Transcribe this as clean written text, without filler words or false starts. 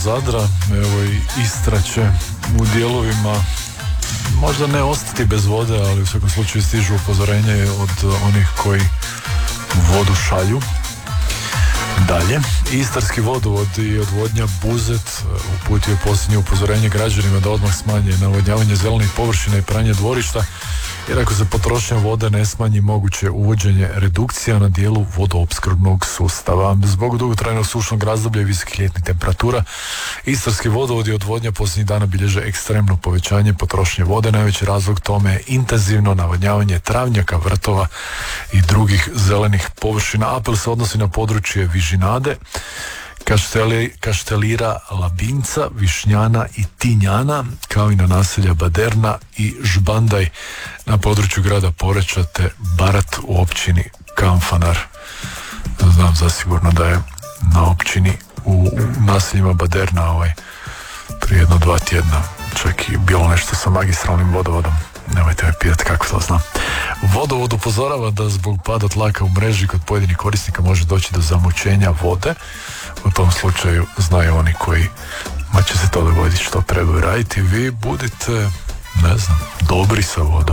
Zadra, evo i Istra će u dijelovima možda ne ostati bez vode, ali u svakom slučaju stižu upozorenje od onih koji vodu šalju. Dalje, Istarski vodovod i odvodnja Buzet uputio je posljednje upozorenje građanima da odmah smanje navodnjavanje zelenih površina i pranje dvorišta, jer ako se potrošnja vode ne smanji, moguće uvođenje redukcija na dijelu vodoopskrbnog sustava. Zbog dugotrajnog sušnog razdoblja i visokih ljetnih temperatura, Istarski vodovod i odvodnja posljednjih dana bilježe ekstremno povećanje potrošnje vode. Najveći razlog tome je intenzivno navodnjavanje travnjaka, vrtova i drugih zelenih površina. Apel se odnosi na područje Vižinade, Kaštelira, Labinca, Višnjana i Tinjana, kao i na naselja Baderna i Žbandaj na području grada Poreča te Barat u općini Kanfanar. Znam zasigurno da je na općini u naseljima Baderna prije 1-2 tjedna čak i bilo nešto sa magistralnim vodovodom. Nemojte me pitati kako to znam. Vodovod upozorava da zbog pada tlaka u mreži kod pojedinih korisnika može doći do zamućenja vode. U tom slučaju znaju oni kojima će se to dogoditi, što trebaju raditi. Vi budite, dobri sa vodom.